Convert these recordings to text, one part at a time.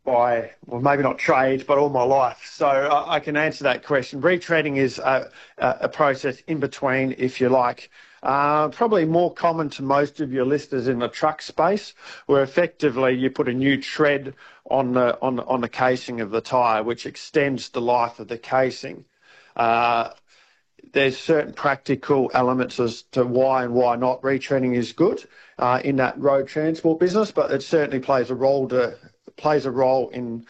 well, maybe not trade, but all my life. So I can answer that question. Retreading is a process in between, if you like. Probably more common to most of your listeners in the truck space, where effectively you put a new tread on the casing of the tyre, which extends the life of the casing. There's certain practical elements as to why and why not retreading is good in that road transport business, but it certainly plays a role in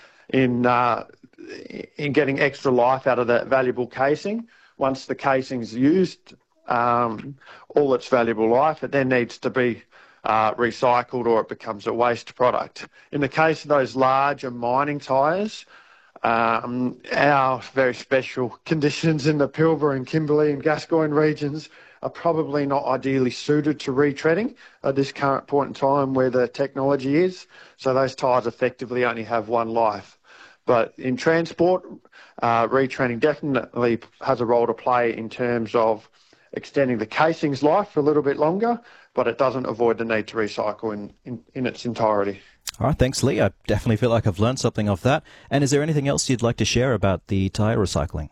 getting extra life out of that valuable casing. Once the casing's used all its valuable life, it then needs to be recycled or it becomes a waste product. In the case of those larger mining tyres, our very special conditions in the Pilbara and Kimberley and Gascoyne regions are probably not ideally suited to retreading at this current point in time where the technology is. So those tyres effectively only have one life. But in transport, retreading definitely has a role to play in terms of extending the casing's life for a little bit longer, but it doesn't avoid the need to recycle in its entirety. All right, thanks, Lee. I definitely feel like I've learned something off that. And is there anything else you'd like to share about the tyre recycling?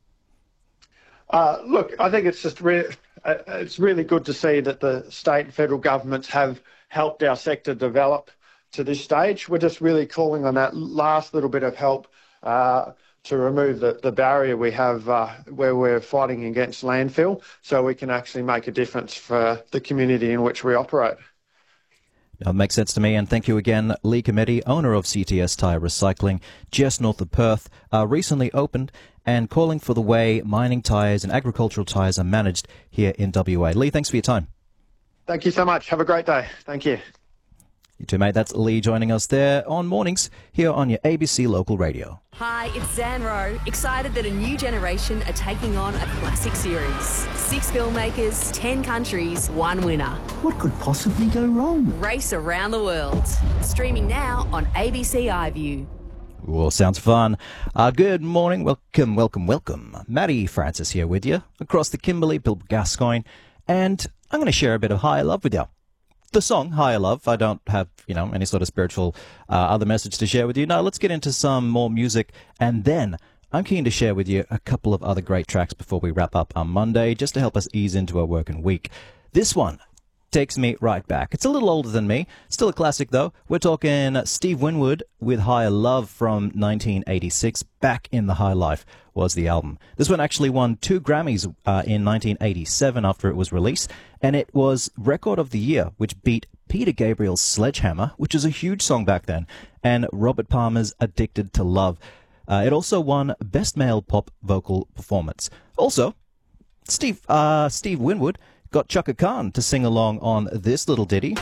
Look, I think it's just it's really good to see that the state and federal governments have helped our sector develop to this stage. We're just really calling on that last little bit of help to remove the barrier we have where we're fighting against landfill, so we can actually make a difference for the community in which we operate. That makes sense to me, and thank you again, Lee Cometti, owner of CTS Tyre Recycling, just north of Perth, recently opened and calling for the way mining tyres and agricultural tyres are managed here in WA. Lee, thanks for your time. Thank you so much. Have a great day. Thank you. You too, mate. That's Lee joining us there on mornings here on your ABC Local Radio. Hi, it's Zan Rowe, excited that a new generation are taking on a classic series. 6 filmmakers, 10 countries, 1 winner. What could possibly go wrong? Race around the world. Streaming now on ABC iView. Well, sounds fun. Good morning. Welcome. Maddie Francis here with you across the Kimberley, Pilbara, Gascoyne, and I'm going to share a bit of Higher Love with you. The song Higher Love. I don't have, any sort of spiritual other message to share with you. No, let's get into some more music, and then I'm keen to share with you a couple of other great tracks before we wrap up on Monday, just to help us ease into our working week. This one takes me right back. It's a little older than me. Still a classic, though. We're talking Steve Winwood with Higher Love from 1986. Back in the High Life was the album. This one actually won 2 Grammys in 1987 after it was released, and it was Record of the Year, which beat Peter Gabriel's Sledgehammer, which is a huge song back then, and Robert Palmer's Addicted to Love. It also won Best Male Pop Vocal Performance. Also, Steve Winwood got Chaka Khan to sing along on this little ditty,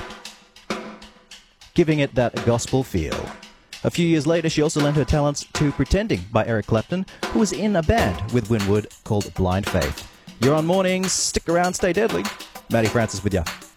giving it that gospel feel. A few years later, she also lent her talents to Pretending by Eric Clapton, who was in a band with Winwood called Blind Faith. You're on mornings. Stick around, stay deadly. Maddie Francis with you.